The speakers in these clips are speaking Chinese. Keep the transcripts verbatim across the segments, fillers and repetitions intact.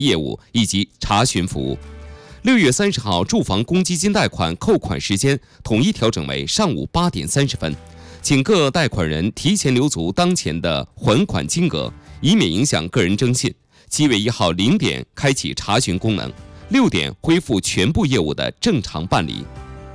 业务以及查询服务。六月三十号，住房公积金贷款扣款时间统一调整为上午八点三十分，请各贷款人提前留足当前的还款金额，以免影响个人征信。七月一号零点开启查询功能，六点恢复全部业务的正常办理。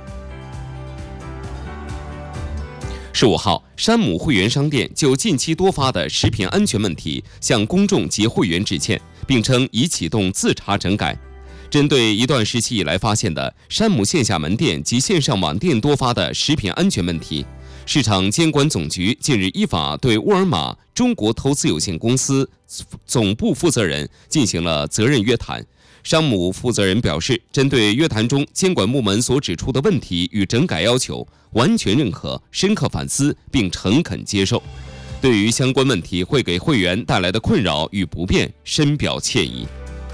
十五号，山姆会员商店就近期多发的食品安全问题向公众及会员致歉，并称已启动自查整改。针对一段时期以来发现的山姆线下门店及线上网店多发的食品安全问题，市场监管总局近日依法对沃尔玛中国投资有限公司总部负责人进行了责任约谈。商姆负责人表示，针对约谈中监管部门所指出的问题与整改要求，完全认可、深刻反思并诚恳接受。对于相关问题会给会员带来的困扰与不便，深表歉意。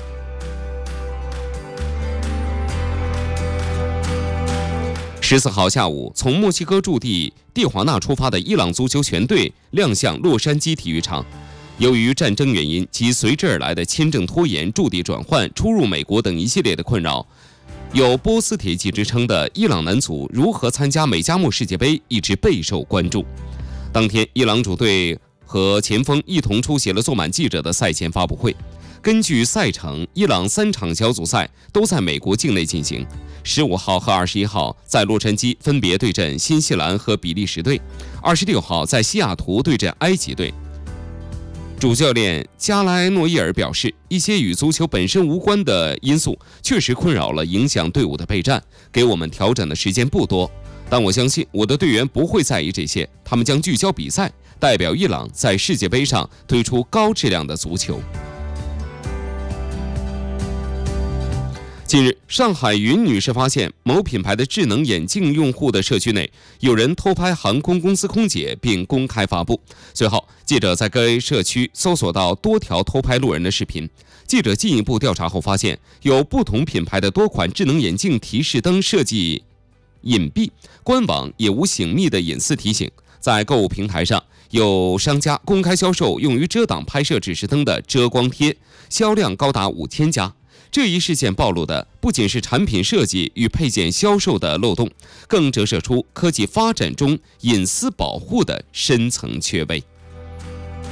十四号下午，从墨西哥驻地蒂华纳出发的伊朗足球全队亮相洛杉矶体育场。由于战争原因及随之而来的签证拖延、驻地转换、出入美国等一系列的困扰，有波斯铁骑之称的伊朗男足如何参加美加墨世界杯一直备受关注。当天，伊朗主队和前锋一同出席了坐满记者的赛前发布会。根据赛程，伊朗三场小组赛都在美国境内进行。十五号和二十一号在洛杉矶分别对阵新西兰和比利时队，二十六号在西雅图对阵埃及队。主教练加莱诺伊尔表示，一些与足球本身无关的因素确实困扰了影响队伍的备战，给我们调整的时间不多。但我相信我的队员不会在意这些，他们将聚焦比赛，代表伊朗在世界杯上推出高质量的足球。近日，上海云女士发现某品牌的智能眼镜用户的社区内有人偷拍航空公司空姐并公开发布。随后，记者在该社区搜索到多条偷拍路人的视频。记者进一步调查后发现，有不同品牌的多款智能眼镜提示灯设计隐蔽，官网也无醒目的隐私提醒。在购物平台上，有商家公开销售用于遮挡拍摄指示灯的遮光贴，销量高达五千家。这一事件暴露的不仅是产品设计与配件销售的漏洞，更折射出科技发展中隐私保护的深层缺位。